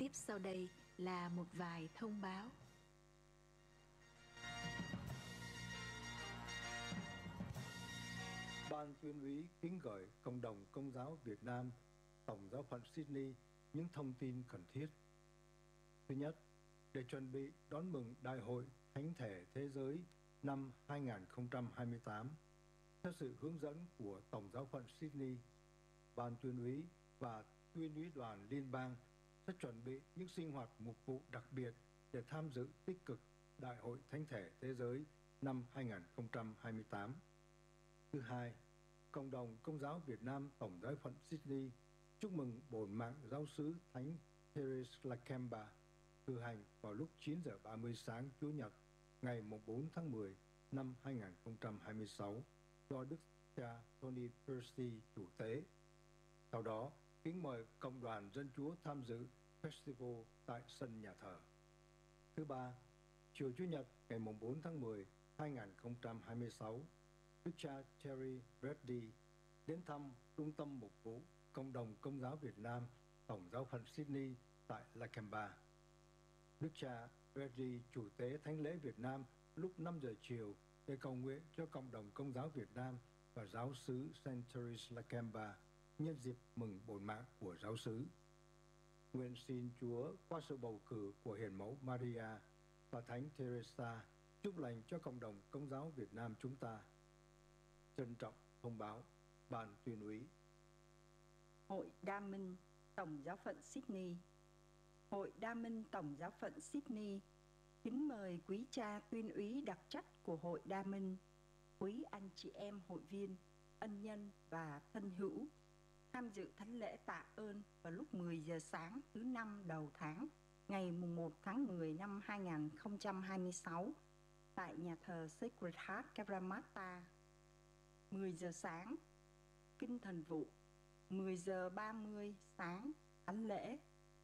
Tiếp sau đây là một vài thông báo. Ban tuyên úy kính gửi cộng đồng Công giáo Việt Nam, Tổng giáo phận Sydney những thông tin cần thiết. Thứ nhất, để chuẩn bị đón mừng Đại hội Thánh thể Thế giới năm 2028, theo sự hướng dẫn của Tổng giáo phận Sydney, Ban tuyên úy và tuyên úy đoàn liên bang sẽ chuẩn bị những sinh hoạt mục vụ đặc biệt để tham dự tích cực Đại hội Thánh thể Thế giới năm 2028. Thứ hai, cộng đồng Công giáo Việt Nam Tổng giáo phận Sydney chúc mừng bổn mạng giáo xứ Thánh Therese Lakemba cử hành vào lúc 9 giờ 30 sáng Chủ nhật ngày 4 tháng 10 năm 2026 do Đức cha Tony Percy chủ tế. Sau đó, kính mời cộng đoàn Dân Chúa tham dự festival tại sân nhà thờ. Thứ ba, chiều Chủ nhật ngày 4 tháng 10, 2026, Đức cha Terry Reddy đến thăm Trung tâm Mục vụ Cộng đồng Công giáo Việt Nam Tổng giáo phận Sydney tại Lakemba. Đức cha Reddy chủ tế Thánh lễ Việt Nam lúc 5 giờ chiều để cầu nguyện cho cộng đồng Công giáo Việt Nam và giáo xứ St. Therese Lakemba nhân dịp mừng bổn mạng của giáo xứ. Nguyện xin Chúa qua sự bầu cử của Hiền mẫu Maria và Thánh Teresa chúc lành cho cộng đồng Công giáo Việt Nam chúng ta. Trân trọng thông báo, Ban tuyên úy. Hội Đa Minh Tổng giáo phận Sydney. Hội Đa Minh Tổng giáo phận Sydney kính mời quý cha tuyên úy đặc trách của Hội Đa Minh, quý anh chị em hội viên, ân nhân và thân hữu tham dự thánh lễ tạ ơn vào lúc 10 giờ sáng thứ năm đầu tháng ngày 1 tháng 10 năm 2026 tại nhà thờ Sacred Heart Cabramatta. 10 giờ sáng kinh thần vụ, 10 giờ 30 sáng thánh lễ.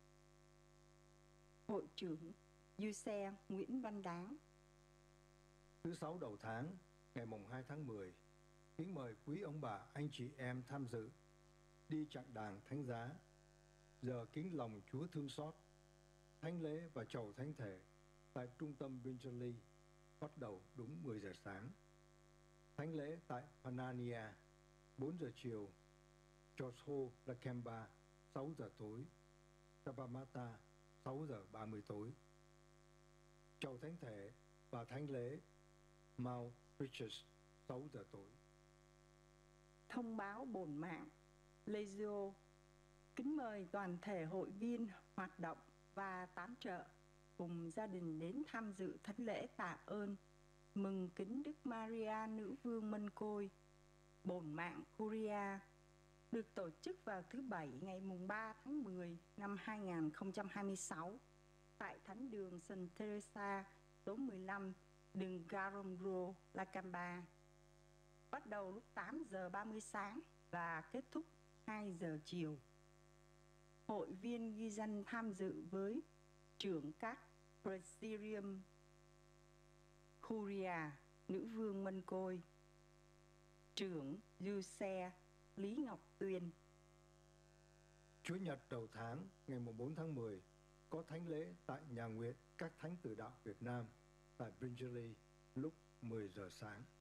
Hội trưởng Du Xe Nguyễn Văn Đáng. Thứ sáu đầu tháng ngày 2 tháng 10, kính mời quý ông bà anh chị em tham dự đi chặng đàng thánh giá, giờ kính lòng Chúa thương xót, thánh lễ và chầu thánh thể tại trung tâm Bringelly bắt đầu đúng 10 giờ sáng. Thánh lễ tại Panania 4 giờ chiều, George Hall Lakemba 6 giờ tối, Cabramatta 6 giờ 30 tối. Chầu thánh thể và thánh lễ Mount Riches 6 giờ tối. Thông báo bổn mạng Legio kính mời toàn thể hội viên hoạt động và tán trợ cùng gia đình đến tham dự thánh lễ tạ ơn mừng kính Đức Maria Nữ Vương Mân Côi bổn mạng Curia được tổ chức vào thứ Bảy ngày 3 tháng 10 năm 2026 tại Thánh đường St. Teresa số 15 đường Garomro, Lakemba. Bắt đầu lúc 8 giờ 30 sáng và kết thúc 2 giờ chiều. Hội viên ghi danh tham dự với trưởng các Presbyterium Curia Nữ Vương Mân Côi, trưởng Du Xe Lý Ngọc Tuyên. Chủ nhật đầu tháng ngày 4 tháng 10 có thánh lễ tại nhà nguyện các thánh tử đạo Việt Nam tại Bringelly lúc 10 giờ sáng.